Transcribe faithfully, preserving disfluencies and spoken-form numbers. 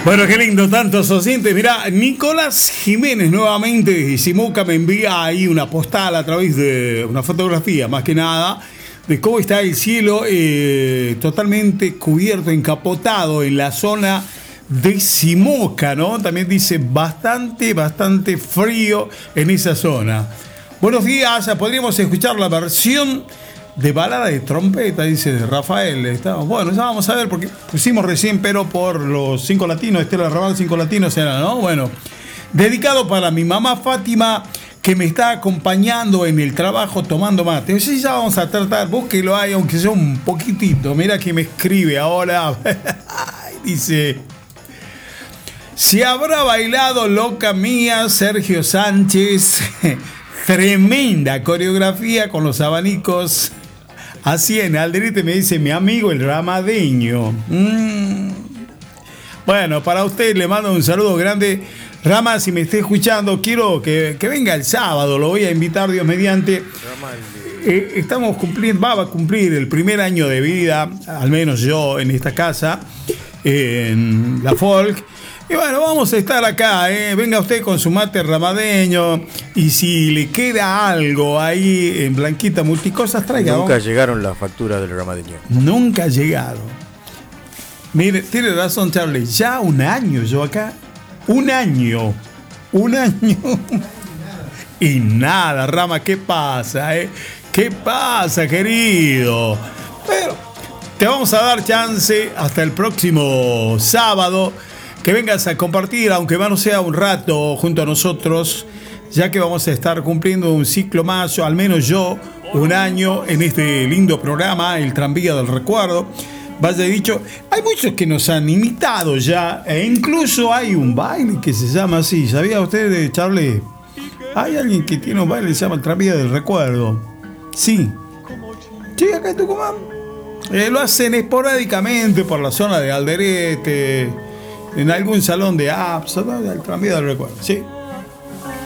Bueno, qué lindo, tantos oyentes. Mirá, Nicolás Jiménez nuevamente de Simuca me envía ahí una postal a través de una fotografía, más que nada, de cómo está el cielo eh, totalmente cubierto, encapotado en la zona de Simuca, ¿no? También dice bastante, bastante frío en esa zona. Buenos días, podríamos escuchar la versión de balada de trompeta, dice Rafael. Estamos, bueno, ya vamos a ver, porque pusimos recién, pero por los cinco latinos, Estela Raval, cinco latinos era, ¿no? Bueno, dedicado para mi mamá Fátima, que me está acompañando en el trabajo tomando mate. Sí, ya vamos a tratar, búsquelo ahí, aunque sea un poquitito. Mira que me escribe ahora. Dice: si habrá bailado loca mía Sergio Sánchez. Tremenda coreografía con los abanicos. Así en Alderete, me dice mi amigo el ramadeño. Mm. Bueno, para usted le mando un saludo grande. Rama, si me está escuchando, quiero que, que venga el sábado. Lo voy a invitar, Dios mediante. Eh, estamos cumpliendo, va a cumplir el primer año de vida, al menos yo en esta casa, en la Folk. Y bueno, vamos a estar acá, ¿eh? Venga usted con su mate ramadeño. Y si le queda algo ahí en Blanquita Multicosas, traiga. Nunca vamos. llegaron las facturas del ramadeño. Nunca llegaron. Mire, tiene razón, Charlie. Ya un año yo acá. Un año. Un año. Y nada, Rama, ¿qué pasa, eh? ¿Qué pasa, querido? Pero te vamos a dar chance hasta el próximo sábado. Que vengas a compartir, aunque más no sea un rato, junto a nosotros, ya que vamos a estar cumpliendo un ciclo más, o al menos yo, un año en este lindo programa, El Tranvía del Recuerdo. Vaya dicho, hay muchos que nos han imitado ya, e incluso hay un baile que se llama así. ¿Sabía usted, Charlie? Hay alguien que tiene un baile que se llama El Tranvía del Recuerdo. Sí. Sí, acá en Tucumán. Eh, lo hacen esporádicamente por la zona de Alderete, en algún salón de apps, ¿no? El tranvía del recuerdo, sí.